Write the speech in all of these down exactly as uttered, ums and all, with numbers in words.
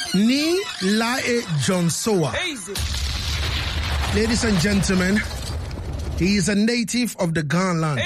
Ni Lae Jonsoa. Ladies and gentlemen, he is a native of the Ghana land.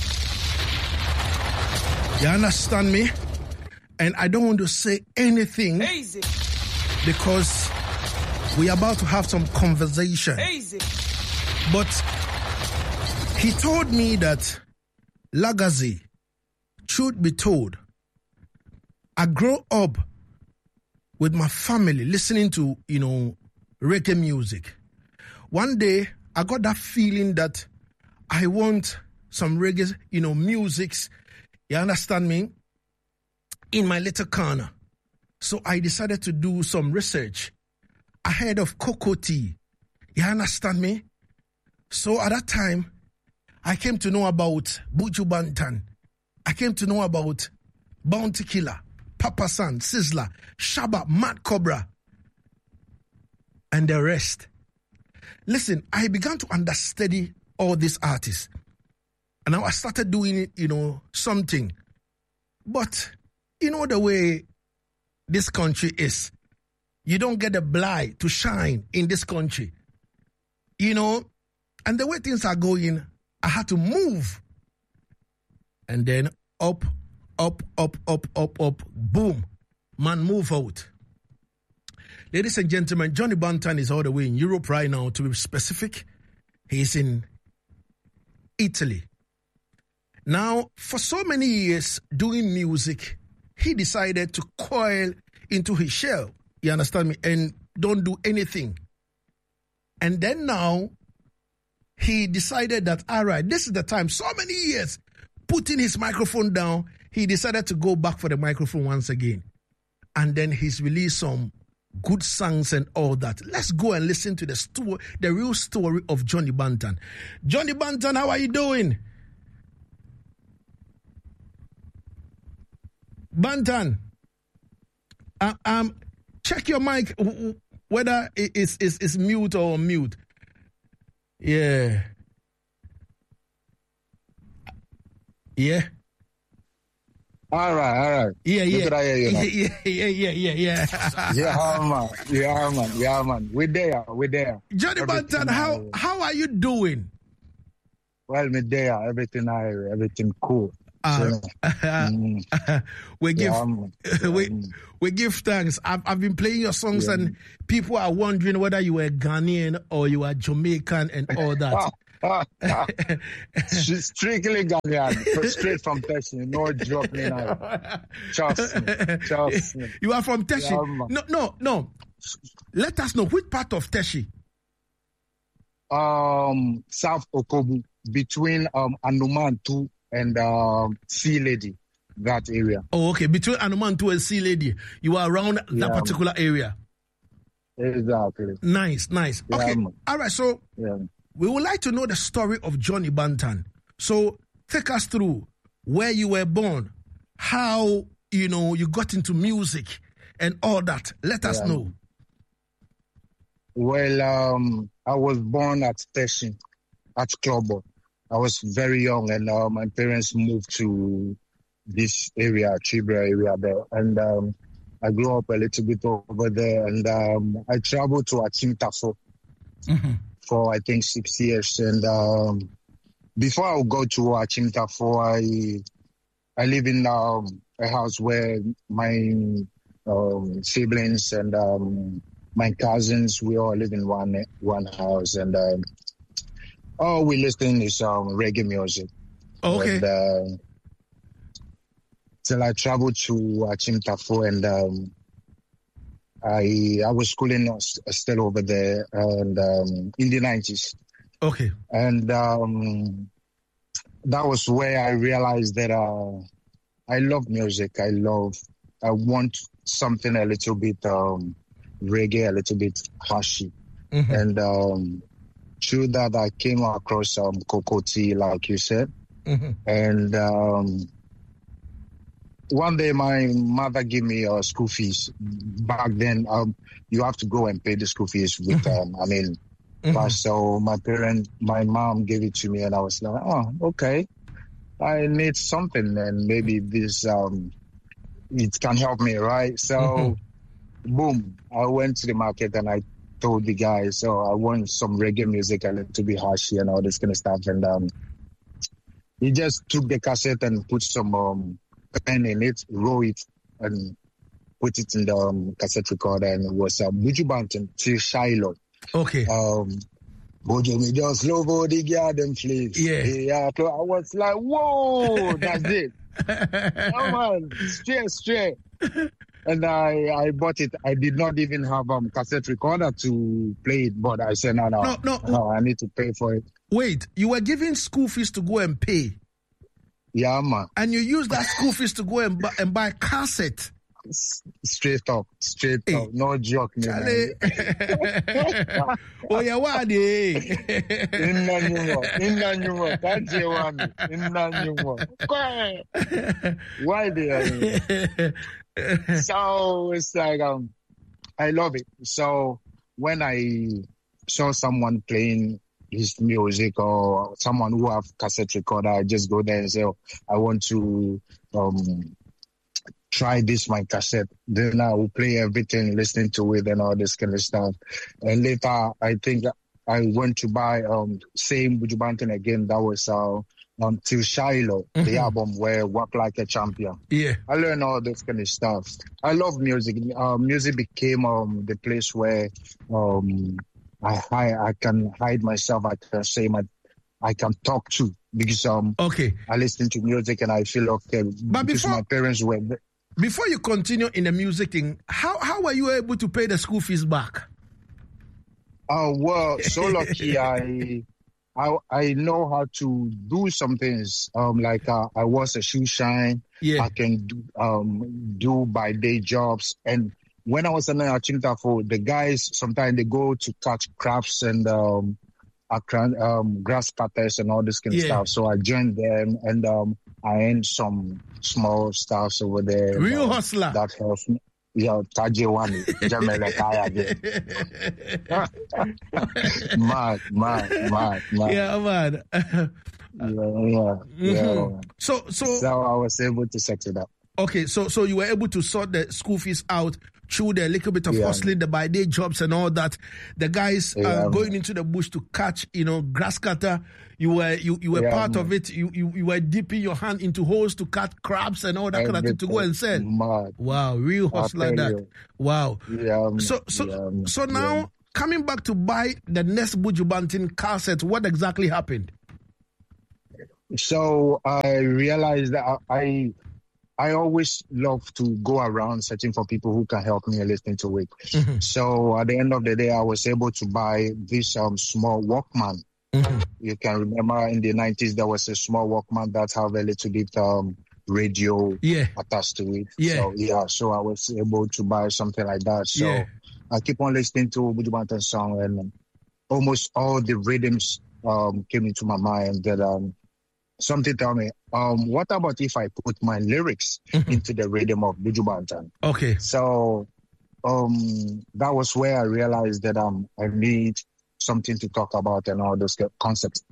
You understand me? And I don't want to say anything because we are about to have some conversation. But he told me that Lagazi, truth be told, I grew up with my family listening to, you know, reggae music. One day, I got that feeling that I want some reggae, you know, musics, you understand me, in my little corner. So I decided to do some research ahead of Cocoa Tea. You understand me? So at that time, I came to know about Buju Banton. I came to know about Bounty Killer, Papa San, Sizzler, Shabba, Mad Cobra, and the rest. Listen, I began to understudy all these artists. And now I started doing, you know, something. But, you know the way this country is. You don't get the blight to shine in this country. You know, and the way things are going, I had to move. And then up, up, up, up, up, up, boom. Man, move out. Ladies and gentlemen, Johnny Banton is all the way in Europe right now, to be specific. He's in Italy. Now, for so many years doing music, he decided to coil into his shell, you understand me, and don't do anything. And then now, he decided that, all right, this is the time, so many years, putting his microphone down, he decided to go back for the microphone once again. And then he's released some good songs and all that. Let's go and listen to the story, the real story of Johnny Banton. Johnny Banton, how are you doing? Banton, uh, um, check your mic whether it is is is mute or mute. Yeah, yeah. All right, all right. Yeah, yeah. Look at you, you know. yeah, yeah, yeah, yeah, yeah. yeah, man. Yeah, man. Yeah, man. We're there. We're there. Johnny Banton, how how are you doing? Well, me there. Everything I everything cool. Uh, so, mm. we give yeah, yeah, we we give thanks. I've I've been playing your songs yeah. and people are wondering whether you were Ghanaian or you are Jamaican and all that. She's strictly Ghanaian, straight from Teshi. No joke, me now. Trust me, trust me. You are from Teshi? Yeah, no, no, no. Let us know which part of Teshi. Um, South Okobu, between um Anumantu and um, Sea Lady, that area. Oh, okay. Between Anumantu and Sea Lady, you are around that yeah, particular area. Exactly. Nice, nice. Yeah, okay. Man. All right. So yeah. we would like to know the story of Johnny Banton. So take us through where you were born, how you know you got into music, and all that. Let us yeah. know. Well, um, I was born at Teshi, at Klobo. I was very young, and uh, my parents moved to this area, Chibra area there, and um, I grew up a little bit over there, and um, I traveled to Achimtafo mm-hmm. for I think six years, and um, before I would go to Achimtafo, I I live in um, a house where my um, siblings and um, my cousins, we all live in one one house, and. Um, All we listen is um, reggae music. Okay. And, uh, till I traveled to Achimtafo, and um, I I was schooling still over there, and um, in the nineties. Okay. And um, that was where I realized that uh, I love music. I love. I want something a little bit um, reggae, a little bit hashy, mm-hmm. and. Um, Through that, I came across um, Cocoa Tea, like you said. Mm-hmm. And um, one day, my mother gave me uh, school fees. Back then, um, you have to go and pay the school fees with, um, I mean, mm-hmm. but so my parent, my mom gave it to me, and I was like, oh, okay. I need something, and maybe this, um, it can help me, right? So mm-hmm. boom, I went to the market and I told the guys, so I want some reggae music and it to be hashy and all this kind of stuff. And um, he just took the cassette and put some um, pen in it, roll it, and put it in the um, cassette recorder. And it was uh, Buju Banton till Shiloh. Okay. Um, Bojo me just love all the garden flames. Yeah. yeah. I was like, whoa, that's it. Come on, straight, straight. And I, I bought it. I did not even have a um, cassette recorder to play it, but I said, no, no, no, no, no, I need to pay for it. Wait, you were giving school fees to go and pay? Yeah, man. And you used that school fees to go and buy, and buy cassette? Straight up, straight hey. up, no joke, man. Oh, yeah, what is Inna nyumo, inna nyumo, kaje wami, inna nyumo. Why there? So it's like um, I love it. So when I saw someone playing his music or someone who have cassette recorder, I just go there and say, oh, I want to um. try this my cassette. Then I will play everything, listening to it and all this kind of stuff. And later, I think I went to buy um same Buju Banton again. That was uh, um Till Shiloh, mm-hmm. the album where Walk Like a Champion. Yeah, I learned all this kind of stuff. I love music. Uh, music became um the place where um I I, I can hide myself. I can say my I can talk to because um okay I listen to music and I feel okay. But because before- my parents were. Before you continue in the music thing, how how were you able to pay the school fees back? Oh, uh, well, so lucky I, I I know how to do some things. Um, like uh, I was a shoe shine. Yeah. I can do, um do by day jobs. And when I was in Achimtafo, the guys sometimes they go to catch crabs and um, um grass cutters and all this kind of yeah. stuff. So I joined them and um. I earned some small stuff over there. Real that, hustler. That helps me. Yeah, Tajewani. Jamele Kaya. Mad, mad, mad, mad. Yeah, man. yeah, yeah, yeah. Mm-hmm. So, so, so I was able to set it up. Okay, so so you were able to sort the school fees out through the little bit of yeah. hustling, the by day jobs and all that. The guys yeah, uh, going into the bush to catch, you know, grass cutter. You were you, you were yeah, part man. of it. You, you you were dipping your hand into holes to cut crabs and all that kind of thing to go and sell. Mad. Wow, real hustle like that. You. Wow. Yeah. So so yeah, so now yeah. coming back to buy the next Buju Banton cassette, what exactly happened? So I realized that I I always love to go around searching for people who can help me and listen to it. Mm-hmm. So at the end of the day, I was able to buy this um, small Walkman. Mm-hmm. You can remember in the nineties, there was a small Walkman that had a little bit um, radio yeah. attached to it. Yeah. So, yeah, so I was able to buy something like that. So yeah. I keep on listening to Buju Banton song and almost all the rhythms um, came into my mind that um, something tell me, um, what about if I put my lyrics mm-hmm. into the rhythm of Buju Banton? Okay. So um, that was where I realized that um, I need something to talk about and all those concepts.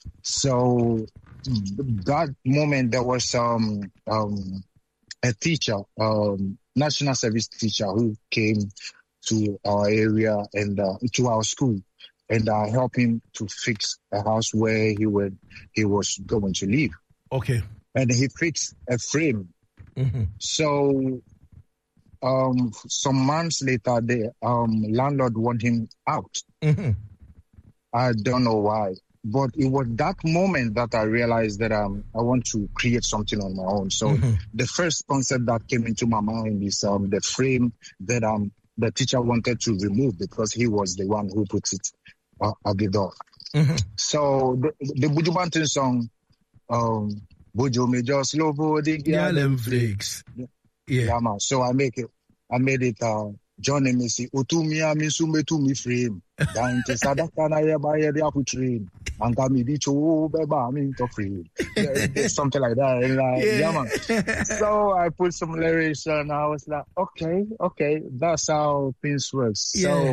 So that moment, there was um, um, a teacher, um, national service teacher who came to our area and uh, to our school. And I helped him to fix a house where he would he was going to live. Okay. And he fixed a frame. Mm-hmm. So um, some months later, the um, landlord wanted him out. Mm-hmm. I don't know why. But it was that moment that I realized that um, I want to create something on my own. So mm-hmm. the first concept that came into my mind is um, the frame that um, the teacher wanted to remove because he was the one who put it uh, at the door. Mm-hmm. So the, the Buju Banton song, um, Buju me just love the Gallem Flakes. Yeah. Yeah, man. So I make it. I made it. Uh, Johnny Messi, Utumia Misume to me frame. Down to Sadakana Yabaya the Apple train. And Kami Dicho Beba, I mean to frame. Something like that. And, uh, yeah. yeah, man. So I put some lyrics and I was like, okay, okay, that's how things work. Yeah. So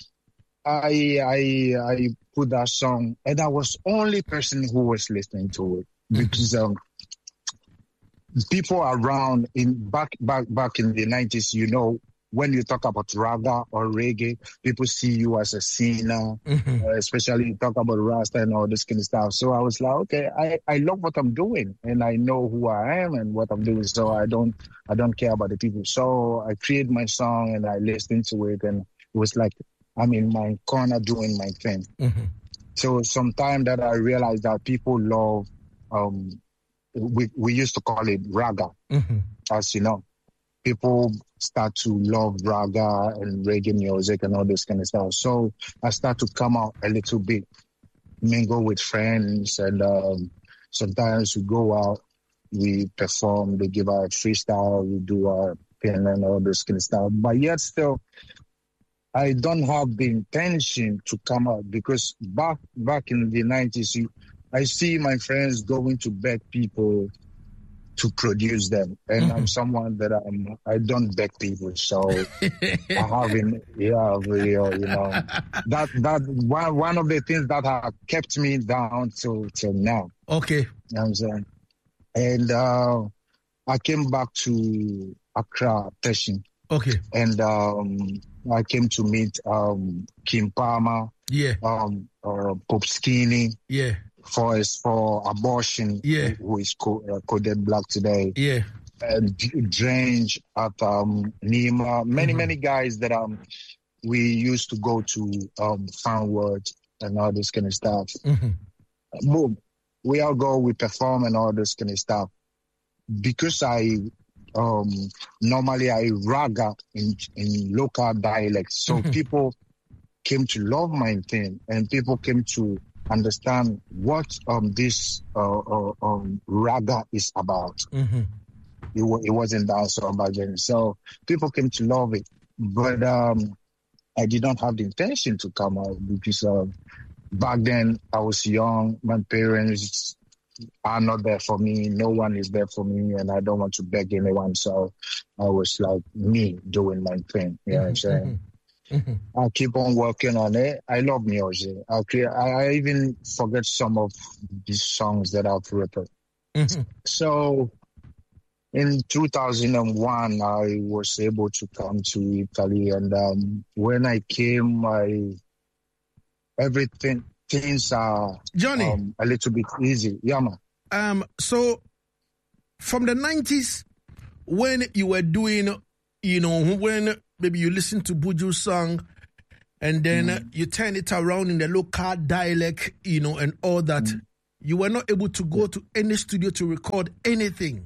I I I put that song and I was the only person who was listening to it. Because um people around in back back back in the nineties, you know, when you talk about raga or reggae, people see you as a singer, mm-hmm. uh, especially you talk about Rasta and all this kind of stuff. So I was like, okay, I, I love what I'm doing and I know who I am and what I'm doing. So I don't I don't care about the people. So I create my song and I listened to it and it was like I'm in my corner doing my thing. Mm-hmm. So sometime that I realized that people love, um, we we used to call it raga, mm-hmm. as you know. People start to love raga and reggae music and all this kind of stuff. So I start to come out a little bit, mingle with friends, and um, sometimes we go out, we perform, they give our freestyle, we do our pen and all this kind of stuff. But yet still, I don't have the intention to come out because back back in the nineties, you, I see my friends going to beg people to produce them, and mm-hmm. I'm someone that I'm I don't beg people, so I haven't yeah real you know that that one one of the things that have kept me down till till now. Okay, you know what I'm saying, and uh, I came back to Accra, Teshin. Okay, and um, I came to meet um, Kim Palmer, yeah, um, uh, Pope Skinny, yeah. For for abortion, yeah, who is co- uh, coded black today, yeah, and Drange at um, Nima, many mm-hmm. many guys that um we used to go to um Fanwood and all this kind of stuff. Mm-hmm. Boom, we all go, we perform and all this kind of stuff. Because I um normally I raga in in local dialects, so mm-hmm. people came to love my thing, and people came to understand what um this uh, uh, um raga is about. Mm-hmm. It, w- it wasn't dancehall back then, so people came to love it. But um, I did not have the intention to come out because uh, back then I was young. My parents are not there for me. No one is there for me, and I don't want to beg anyone. So I was like me doing my thing. You know what I'm saying? Mm-hmm. I keep on working on it. I love music. I create, I even forget some of these songs that I've written. Mm-hmm. So in two thousand one, I was able to come to Italy, and um, when I came, I everything things are Johnny um, a little bit easy. Yeah, man. Um. So from the nineties, when you were doing, you know, when maybe you listen to Buju's song and then mm. you turn it around in the local dialect, you know, and all that, mm. you were not able to go to any studio to record anything.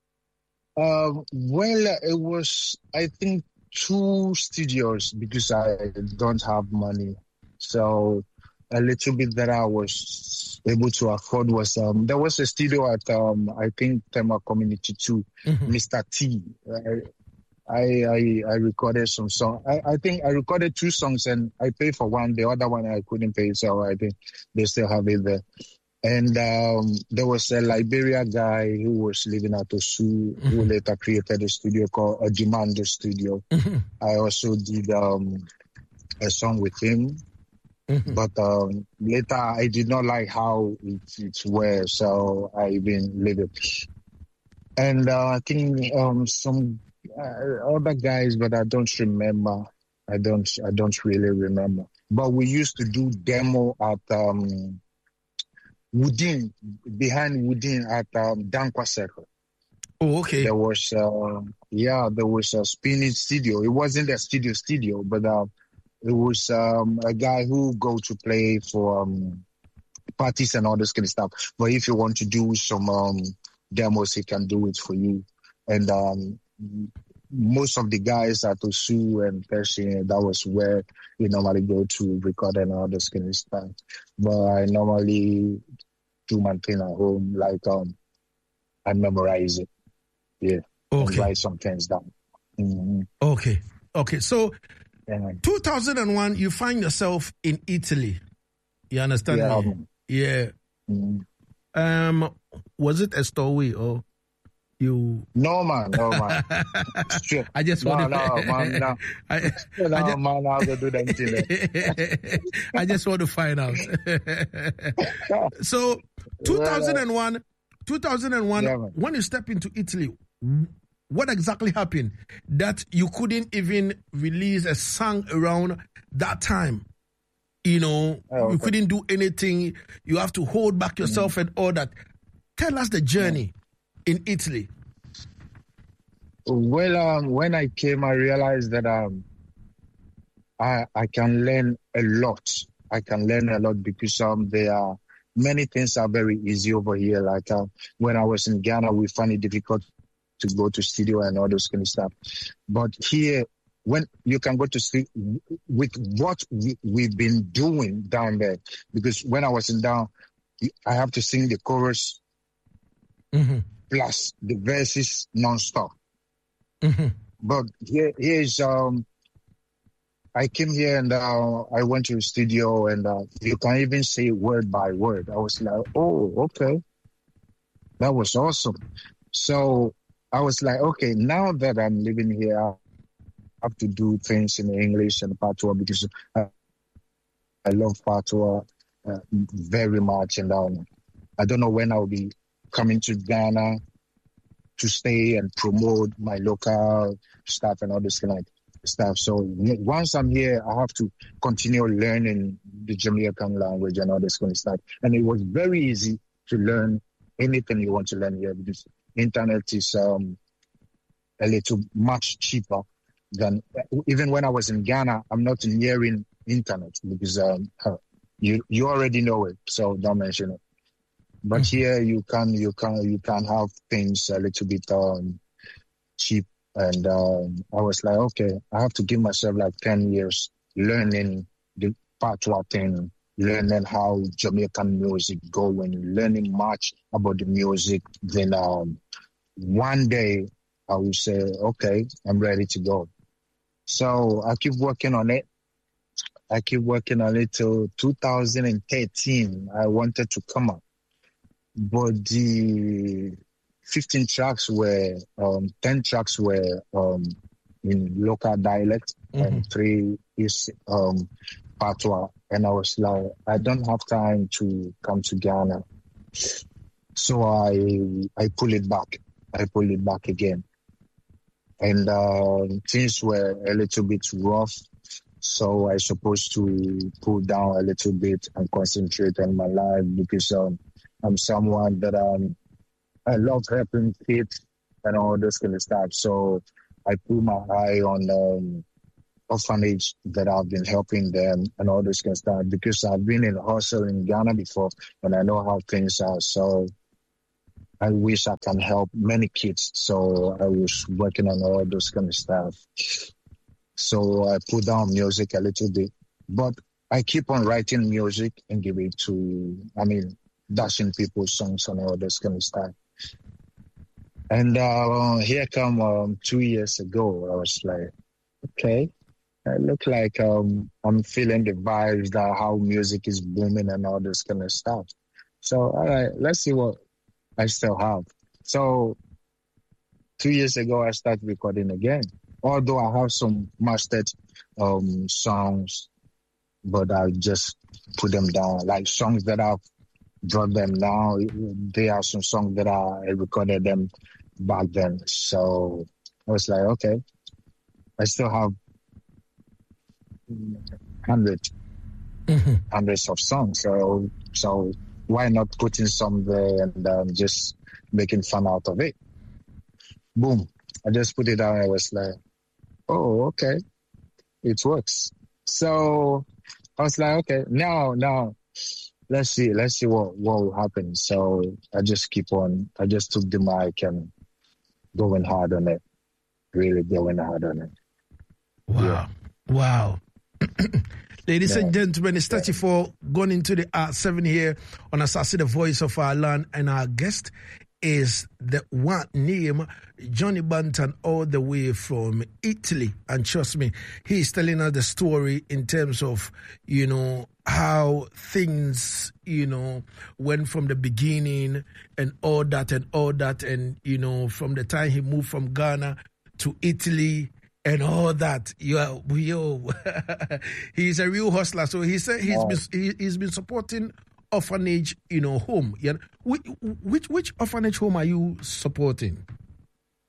Uh, well, it was, I think, two studios because I don't have money. So a little bit that I was able to afford was, um, there was a studio at, um, I think, Tema Community two, mm-hmm. Mister T. Uh, I, I I recorded some songs. I, I think I recorded two songs and I paid for one. The other one I couldn't pay, so I think they still have it there. And um, there was a Liberia guy who was living at Osu, mm-hmm. who later created a studio called a Demand Studio. Mm-hmm. I also did um, a song with him. Mm-hmm. But um, later I did not like how it, it was, so I even leave it. And uh, I think um, some... Uh, other guys, but I don't remember. I don't. I don't really remember. But we used to do demo at um, Woodin, behind Woodin at um, Dankwa Circle. Oh, okay. There was, uh, yeah, there was a spinning studio. It wasn't a studio studio, but uh, it was um, a guy who go to play for um, parties and all this kind of stuff. But if you want to do some um, demos, he can do it for you. And um, most of the guys at Osu and Pershing, that was where we normally go to record and all this kind of stuff. But I normally do my thing at home, like um, I memorize it, yeah, okay. and write some things down. Mm-hmm. Okay, okay. So, yeah. two thousand one, you find yourself in Italy. You understand yeah, me? Um, yeah. Mm-hmm. Um, was it a story or? You no man, no man. I just no, want to. No, man, no. I, no, I just, man, I'll go do that. I just want to find out. So, two thousand one, two thousand one, yeah, when you step into Italy, What exactly happened that you couldn't even release a song around that time? You know, oh, okay. You couldn't do anything. You have to hold back yourself mm-hmm. and all that. Tell us the journey yeah. in Italy. Well, um, when I came, I realized that um, I I can learn a lot. I can learn a lot because um, there are many things are very easy over here. Like uh, when I was in Ghana, we find it difficult to go to studio and all those kind of stuff. But here, when you can go to sleep with what we, we've been doing down there, because when I was in down, I have to sing the chorus mm-hmm. plus the verses nonstop. Mm-hmm. But here, here's um, I came here and uh, I went to the studio and uh, you can even say word by word. I was like, oh, okay, that was awesome. So I was like, okay, now that I'm living here, I have to do things in English and patois because I, I love patois uh, very much. And um, I don't know when I'll be coming to Ghana to stay and promote my local stuff and all this kind of stuff. So once I'm here, I have to continue learning the Jamaican language and all this kind of stuff. And it was very easy to learn anything you want to learn here because internet is um, a little much cheaper than even when I was in Ghana. I'm not nearing internet because um, uh, you you already know it, so don't mention it. But mm-hmm. here you can you can you can have things a little bit um, cheap, and um, I was like, okay, I have to give myself like ten years learning the patois thing, learning how Jamaican music go, and learning much about the music. Then um, one day I will say, okay, I'm ready to go. So I keep working on it. I keep working on it till two thousand thirteen. I wanted to come up, but the fifteen tracks were, um, ten tracks were um, in local dialect mm-hmm. and three is um, patois. And I was like, I don't have time to come to Ghana. So I I pull it back. I pull it back again. And uh, things were a little bit rough. So I supposed to pull down a little bit and concentrate on my life because um, I'm someone that um, I love helping kids and all this kind of stuff. So I put my eye on um, orphanage that I've been helping them and all this kind of stuff because I've been in hustle in Ghana before and I know how things are. So I wish I can help many kids. So I was working on all those kind of stuff. So I put down music a little bit, but I keep on writing music and give it to, I mean, dashing people's songs and all this kind of stuff. And uh, here come um, two years ago, I was like, okay, I look like um, I'm feeling the vibes that how music is booming and all this kind of stuff. So, all right, let's see what I still have. So two years ago, I started recording again. Although I have some mastered um, songs, but I just put them down. Like songs that I've brought them now, they are some songs that I recorded them back then. So I was like, okay, I still have hundreds, mm-hmm. hundreds of songs. So so why not putting some there and um, just making fun out of it? Boom. I just put it down. I was like, oh, okay. It works. So I was like, okay, now, now, let's see. Let's see what, what will happen. So I just keep on. I just took the mic and going hard on it. Really going hard on it. Wow. Yeah. Wow. Ladies yeah. and gentlemen, it's thirty-four yeah. going into the uh, seven here on Asase, the voice of our land, and our guest is the one name Johnny Banton, all the way from Italy. And trust me, he's telling us the story in terms of, you know, how things, you know, went from the beginning and all that and all that. And, you know, from the time he moved from Ghana to Italy and all that. Yo, yo. He's a real hustler. So he said he's, oh. been, he, he's been supporting orphanage, you know, home. Yeah. Which, which which orphanage home are you supporting?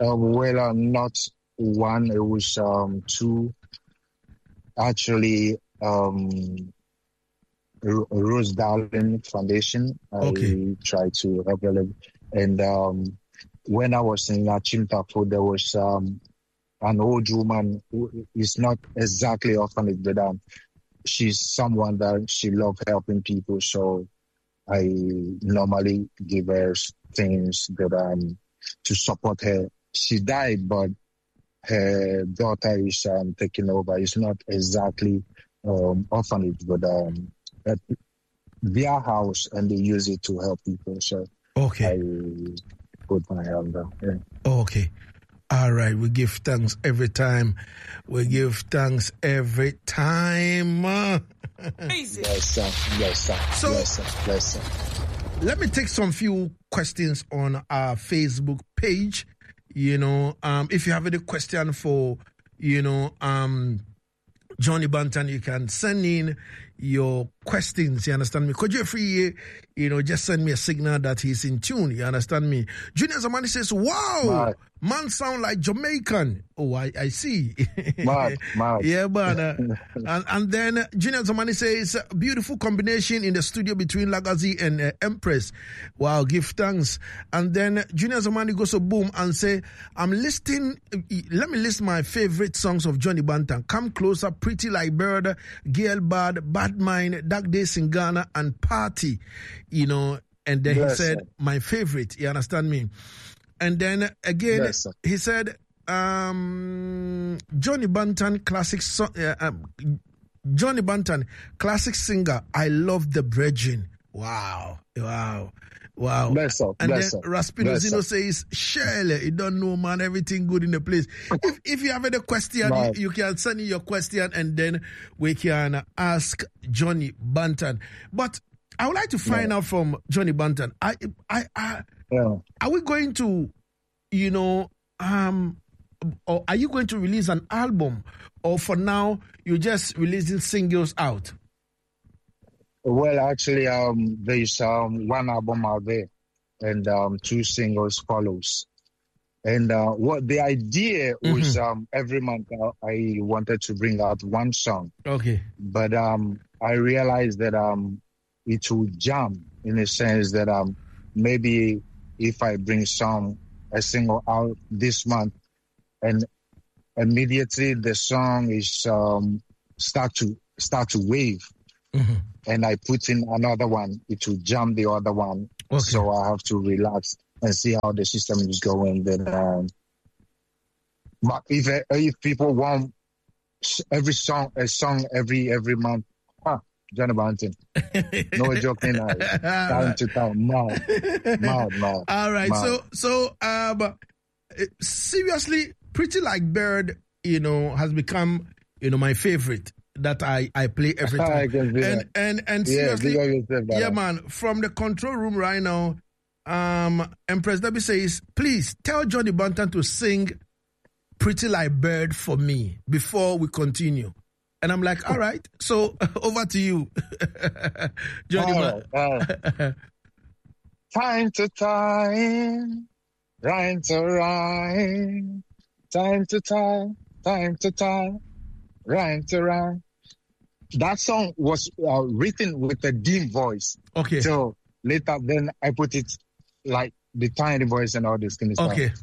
Uh, well, uh, not one. It was um, two. Actually, um, R- Rose Darling Foundation. I Okay. tried to help a little. And um, when I was in Achimtafo, there was um, an old woman who is not exactly orphanage, but um, she's someone that she loved helping people. So I normally give her things that um to support her. She died, but her daughter is um, taking over. It's not exactly um, orphanage, but um, at their house, and they use it to help people. So Okay. I put my hand down. Yeah. Okay. All right. We give thanks every time. We give thanks every time. Yes, sir. Yes, sir. So, yes, sir. Yes, sir. Let me take some few questions on our Facebook page. You know, um, if you have any question for, you know, um, Johnny Banton, you can send in your questions, you understand me? Could you free, you know, just send me a signal that he's in tune, you understand me? Junior Zamani says, wow, Mad. Man sound like Jamaican. Oh, I, I see. Mad, mad. Yeah, but, uh, and, and then Junior Zamani says, beautiful combination in the studio between Lagazi and uh, Empress. Wow, give thanks. And then Junior Zamani goes to boom and say, I'm listing, let me list my favorite songs of Johnny Banton. Come Closer, Pretty Like Bird, Girl Bad, Bad Mind, Dark Days in Ghana, and Party. You know, and then Yes, he said, sir. my favorite, you understand me? And then again, Yes, sir. he said, um, Johnny Banton classic song, uh, um, Johnny Banton classic singer. I love the Bridging. Wow, wow, wow. Bless up, And bless then up, Raspido bless Zeno up. says, Shirley, you don't know, man, everything good in the place. If if you have any question, you, Right. you can send in your question and then we can ask Johnny Banton. But I would like to find Yeah. out from Johnny Banton. I, I, I, Yeah. are we going to, you know, um, or are you going to release an album, or for now you're just releasing singles out? Well, actually, um, there's um one album out there, and um two singles follows. And uh, what the idea was, um, every month uh, I wanted to bring out one song, Okay. but um, I realized that um, it will jam in a sense that um, maybe if I bring some a single out this month, and immediately the song is um, start to start to wave, Mm-hmm. and I put in another one, it will jam the other one. Okay. So I have to relax and see how the system is going. Then, um, but if if people want every song a song every every month, huh, Johnny Banton, no joking, now. Time to time, mad, mad, mad. All right. mad. So, so um, seriously, Pretty Like Bird, you know, has become, you know, my favorite that I, I play every I time. can see And, that. and and Yeah, seriously, big up yourself, yeah, brother. man, from the control room right now, um, Empress Debbie says, please tell Johnny Banton to sing Pretty Like Bird for me before we continue. And I'm like, all right, so over to you, Johnny. All right, all right. Time to time, rhyme to rhyme, time to time, time to time, rhyme to rhyme. That song was uh, written with a deep voice. Okay. So later, then I put it like the tiny voice and all this kind of stuff. Okay.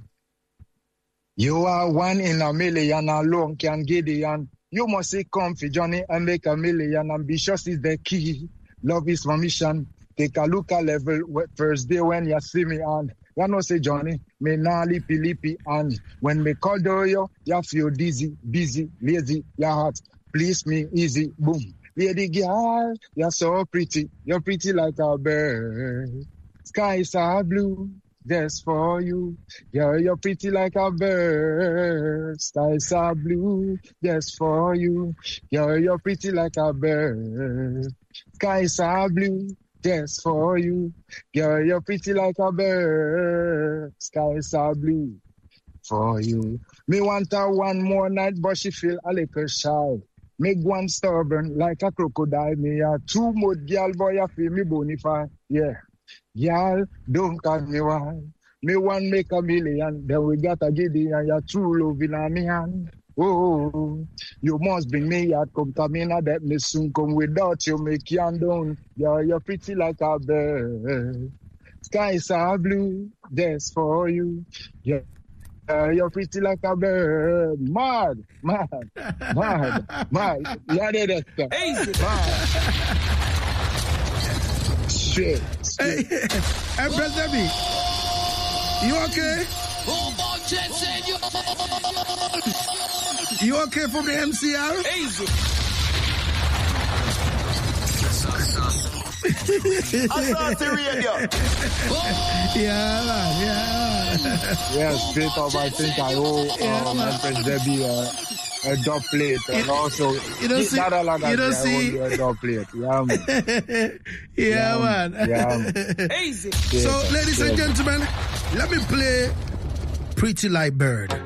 You are one in a million, alone can Gideon. You must say come for Johnny and make a million. Ambitious is the key. Love is my mission. Take a look at level first day when you see me and you know say Johnny, me na lippy lippy and when me call do you, you feel dizzy, busy, lazy, your heart. Please me easy, boom. Lady girl, you're so pretty, you're pretty like a bird. Skies are blue, just for you. Girl, you're pretty like a bird. Skies are blue, just for you. Girl, you're pretty like a bird. Skies are blue, just for you. Girl, you're pretty like a bird. Skies are blue for you. Me want her one more night, but she feel a little shy. Make one stubborn like a crocodile. Me a two mud girl, boy, I feel me bonify. Yeah. Girl, don't call me wild. Me one make a million, then we got a giddy and your true love in a me hand. Oh, you must bring me out, come come in, I bet me soon come without you, make you down. You're, you're pretty like a bird. Skies are blue, just for you. Yeah. Uh, you're pretty like a bird. Mad, mad, mad, mad. You're the doctor. Easy. Mad. Shit. Hey, hey, President, you okay? You okay from the M C R? Easy. Yeah, man, yeah. Yeah, straight up, I think I owe yeah, uh, my friend Debbie uh, a dub plate, and you, also you don't see, you don't see a dub plate. Yeah, man. yeah, yeah, man. Yeah, man. Easy. So, ladies and gentlemen, let me play Pretty Like Bird.